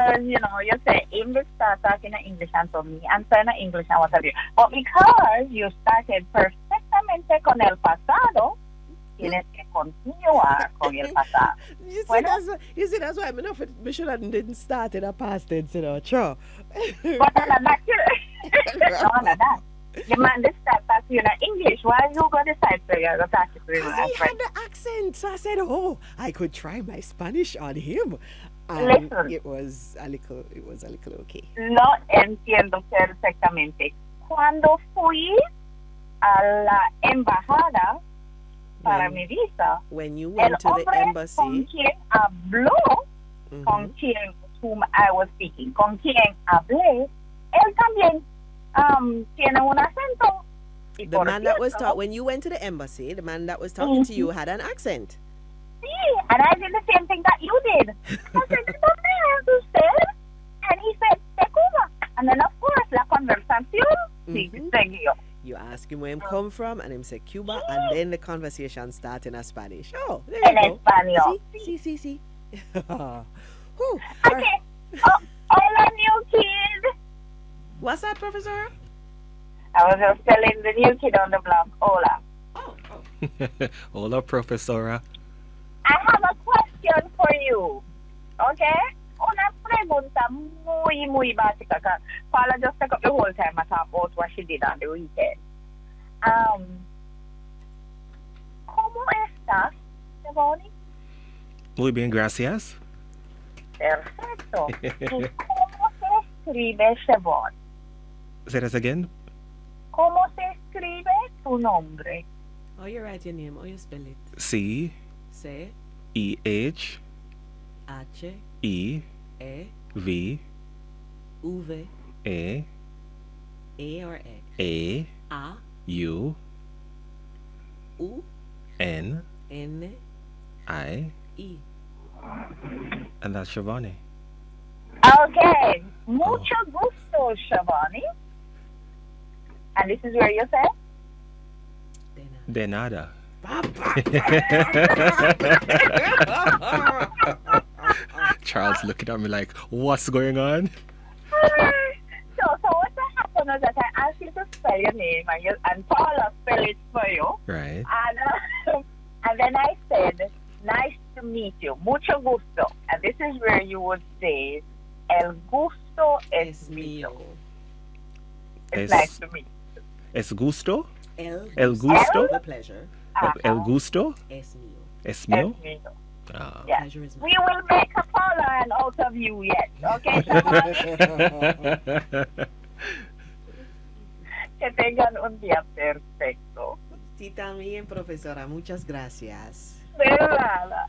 because, you know, you say English, start talking in English and to me, answer in English and what have you. But because you started perfectamente con el pasado, tienes que continuar con el pasado. Bueno, You see, that's why I'm enough. We should have didn't start in a past tense, you know. True. but not no, that. The man that start talking in English, why you go decide to you go talk to him Because in he French? had the accent, so I said, "Oh, I could try my Spanish on him." And Listen. it was a little okay. Lo entiendo perfectamente. Cuando fui a la embajada para When- mi visa, When you el went to the hombre con embassy, quien habló, con mhm, quien whom I was speaking, con quien hablé, él también tiene un acento. Y the por man that was cierto, talking, when you went to the embassy, the man that was talking to you Mhm. had an accent. sí, and I did the same thing that you did. I said, ¿de dónde es usted? And he said, de Cuba. And then, of course, la conversación Mhm. siguió. You ask him where him come from, and him say Cuba, and then the conversation start in a Spanish. Oh, there En you go. español. See. Whew. Okay. Oh, hola, new kid. What's that, Professor? I was just telling the new kid on the block, hola. Oh. Hola, Profesora. I have a question for you. Okay? Una pregunta muy básica. Paula just took up the whole time to talk about what she did on the weekend. ¿Cómo estás, Devoni? Muy bien, gracias. Perfecto. ¿Y cómo se escribe Siobhan? Say that again. ¿Cómo se escribe tu nombre? How you write your name? How you spell it? C C E H H E E V U V A A or E A A U U N N I, E. and that's Shivani. Okay. Mucho gusto, Shavani. And this is where you say? Then De nada. Charles looking at me like, what's going on? So what happened was that I asked you to spell your name and Paula spell it for you. Right. And then I said, nice to meet you. Mucho gusto. And this is where you would say, el gusto es mío. It's Es- nice to meet you. Es gusto? El El gusto? The pleasure. El gusto? Es mío. Es Es mío? mío. Ah. Yeah. Pleasure is mine. We will make a Paula and out of you yet. Okay, Shavani? Que tengan un día perfecto. Sí, también, profesora. Muchas gracias. De nada.